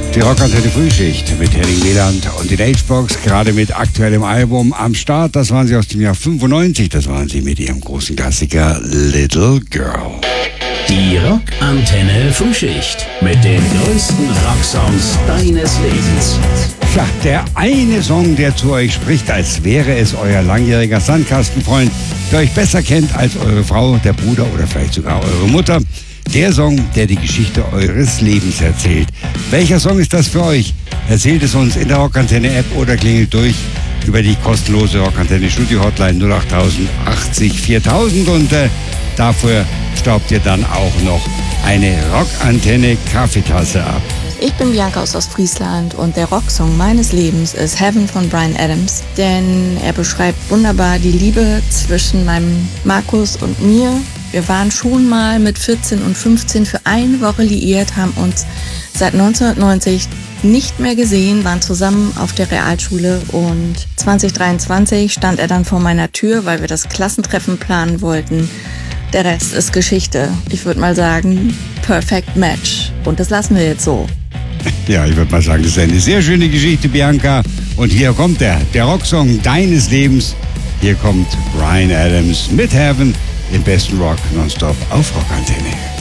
Die Rockantenne Frühschicht mit Henning Wieland und den H-Box, gerade mit aktuellem Album am Start. Das waren sie aus dem Jahr 95, das waren sie mit ihrem großen Klassiker Little Girl. Die Rockantenne Frühschicht mit den größten Rocksongs deines Lebens. Ja, der eine Song, der zu euch spricht, als wäre es euer langjähriger Sandkastenfreund, der euch besser kennt als eure Frau, der Bruder oder vielleicht sogar eure Mutter. Der Song, der die Geschichte eures Lebens erzählt. Welcher Song ist das für euch? Erzählt es uns in der Rockantenne-App oder klingelt durch über die kostenlose Rockantenne-Studio-Hotline 0880 80 4000 und dafür staubt ihr dann auch noch eine Rockantenne-Kaffeetasse ab. Ich bin Bianca aus Ostfriesland und der Rocksong meines Lebens ist Heaven von Bryan Adams, denn er beschreibt wunderbar die Liebe zwischen meinem Markus und mir. Wir waren schon mal mit 14 und 15 für eine Woche liiert, haben uns seit 1990 nicht mehr gesehen, waren zusammen auf der Realschule und 2023 stand er dann vor meiner Tür, weil wir das Klassentreffen planen wollten. Der Rest ist Geschichte. Ich würde mal sagen, perfect match. Und das lassen wir jetzt so. Ja, ich würde mal sagen, das ist eine sehr schöne Geschichte, Bianca. Und hier kommt der Rocksong deines Lebens. Hier kommt Bryan Adams mit Heaven, im besten Rock nonstop auf Rockantenne.